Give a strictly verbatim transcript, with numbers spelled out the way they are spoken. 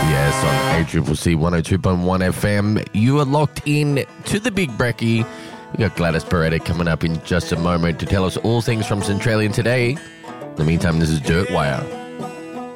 Yes, on A C C C one oh two point one F M. You are locked in to the Big Brekkie. We got Gladys Beretta coming up in just a moment to tell us all things from Centralian today. In the meantime, this is Dirt Wire.